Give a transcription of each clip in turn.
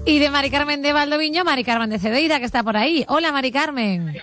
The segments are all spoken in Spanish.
Y de Mari Carmen de Valdoviño, Mari Carmen de Cedeira, que está por ahí. Hola, Mari Carmen.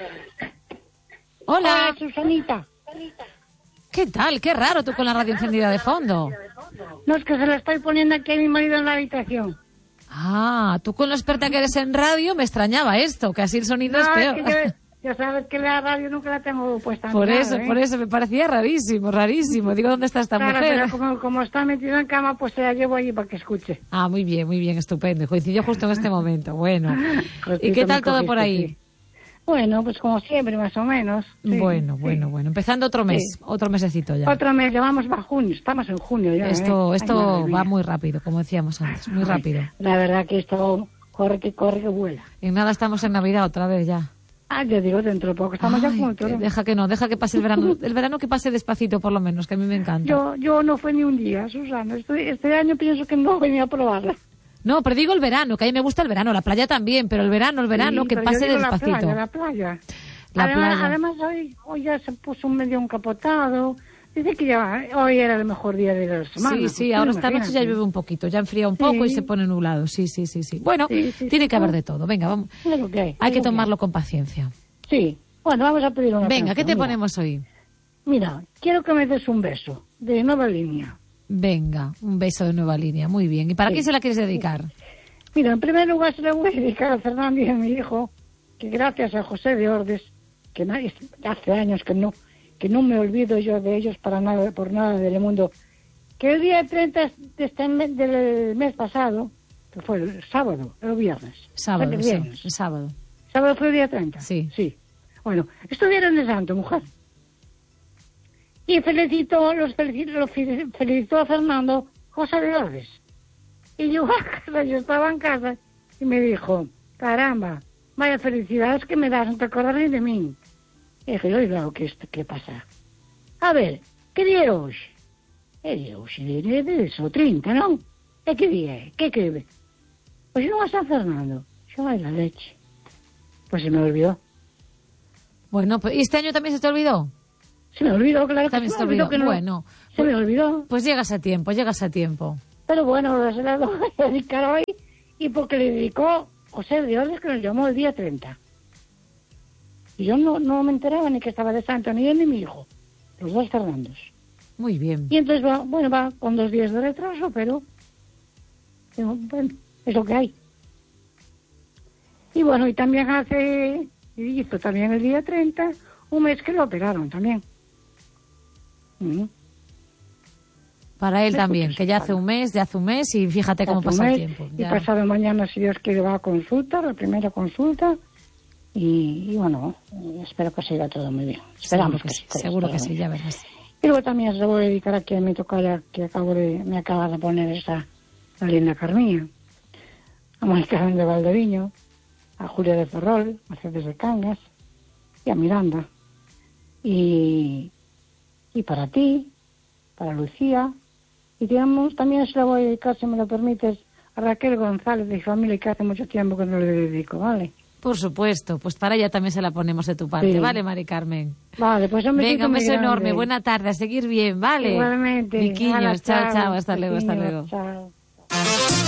Hola. Hola, Susanita. ¿Qué tal? Qué raro tú con la radio encendida de fondo. No, es que se la estoy poniendo aquí a mi marido en la habitación. Ah, tú con lo experta que eres en radio, me extrañaba esto, que así el sonido es peor. Es que ya sabes que la radio nunca la tengo puesta. Por eso, me parecía rarísimo. Digo, ¿dónde está esta mujer? Pero como está metida en cama, pues se la llevo allí para que escuche. Ah, muy bien, estupendo. Coincidió justo en este momento. Bueno. ¿Y qué tal todo por ahí? Sí. Bueno, pues como siempre, más o menos. Sí, bueno. Empezando otro mes, sí. Otro mesecito ya. Otro mes, ya vamos a junio, estamos en junio ya. Esto va muy rápido, como decíamos antes, muy rápido. La verdad que esto corre, que vuela. En nada estamos en Navidad otra vez ya. Yo digo, dentro de poco estamos ya juntos. Deja que pase el verano. El verano que pase despacito, por lo menos, que a mí me encanta. Yo no fue ni un día, Susana. Este año pienso que no venía a probarla. No, pero digo el verano, que a mí me gusta el verano, la playa también, pero el verano, sí, que pase despacito. La playa. Además hoy ya se puso medio encapotado. Dice que ya hoy era el mejor día de la semana. Sí, ahora esta noche ya llueve un poquito, ya enfría un poco y se pone nublado. Sí. Bueno, tiene que haber de todo. Venga, vamos. Hay que tomarlo con paciencia. Sí. Bueno, vamos a pedir una Venga, canción. ¿qué te ponemos hoy? Mira, quiero que me des un beso de Nueva Línea. Venga, un beso de Nueva Línea. Muy bien. ¿Y para quién se la quieres dedicar? Mira, en primer lugar se la voy a dedicar a Fernando y a mi hijo, que gracias a José de Ordes, que hace años que no me olvido yo de ellos por nada del mundo, que el día 30 del mes pasado, que fue el sábado, el viernes. Sábado, sí, el sábado. ¿Sábado fue el día 30? Sí. Bueno, estuvieron de santo, mujer. Y felicitó a Fernando José de Ordes. Y yo estaba en casa y me dijo, caramba, vaya felicidades que me das, no te acordas ni de mí. E dije, oiga, ¿qué pasa? A ver, que día é hoxe? É día hoxe de o 30, non? E que día é? Que creve? Pois non a San Fernando. Xa vai la leche. Pues se me olvidó. Bueno, ¿y este año también se te olvidó? Se me olvidó, claro que también se me olvidó. Que no. Bueno, se me olvidó. Pues llegas a tiempo. Pero bueno, se la voy a dedicar hoy y porque le dedicó José de Ordes, que nos llamó el día 30. Y yo no me enteraba ni que estaba de santo, ni él ni mi hijo. Los dos Fernandos. Muy bien. Y entonces va con 2 días de retraso, pero bueno, es lo que hay. Y bueno, y también hizo también el día 30, un mes que lo operaron también. Para él también, que ya hace un mes y fíjate cómo pasa el tiempo. Y pasado mañana, si Dios quiere, va a consulta, la primera consulta. Y bueno, espero que siga todo muy bien. Esperamos que sí. Seguro que sí, ya verás. Y luego también se lo voy a dedicar aquí a mi tocaya, que me acaba de poner la linda Carmilla. A Mari Carmen de Valdoviño, a Julia de Ferrol, a Mercedes de Cangas y a Miranda. Y para ti, para Lucía, y digamos, también se la voy a dedicar, si me lo permites, a Raquel González de familia, que hace mucho tiempo que no le dedico, ¿vale? Por supuesto, pues para ella también se la ponemos de tu parte, sí. ¿Vale, Mari Carmen? Vale, pues un beso enorme, buena tarde, a seguir bien, ¿vale? Igualmente. Miquiños, chao, hasta luego. Chao.